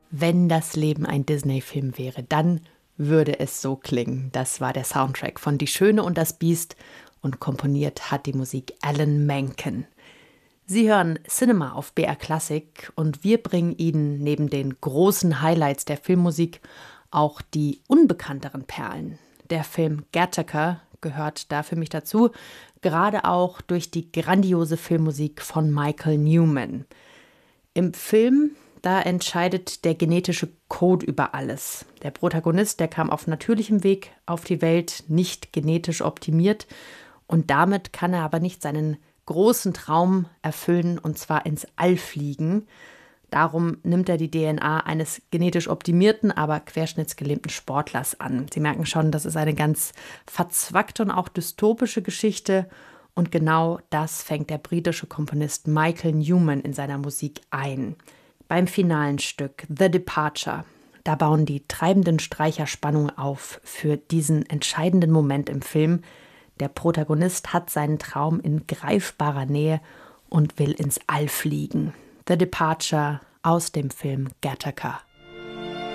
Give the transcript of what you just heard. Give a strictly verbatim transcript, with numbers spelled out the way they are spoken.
Wenn das Leben ein Disney-Film wäre, dann würde es so klingen. Das war der Soundtrack von Die Schöne und das Biest und komponiert hat die Musik Alan Menken. Sie hören Cinema auf B R Classic und wir bringen Ihnen neben den großen Highlights der Filmmusik auch die unbekannteren Perlen. Der Film Gattaca gehört da für mich dazu, gerade auch durch die grandiose Filmmusik von Michael Newman. Im Film, da entscheidet der genetische Code über alles. Der Protagonist, der kam auf natürlichem Weg auf die Welt, nicht genetisch optimiert und damit kann er aber nicht seinen großen Traum erfüllen, und zwar ins All fliegen. Darum nimmt er die D N A eines genetisch optimierten, aber querschnittsgelähmten Sportlers an. Sie merken schon, das ist eine ganz verzwackte und auch dystopische Geschichte. Und genau das fängt der britische Komponist Michael Newman in seiner Musik ein. Beim finalen Stück The Departure, da bauen die treibenden Streicher Spannung auf für diesen entscheidenden Moment im Film. Der Protagonist hat seinen Traum in greifbarer Nähe und will ins All fliegen. The Departure aus dem Film Gattaca.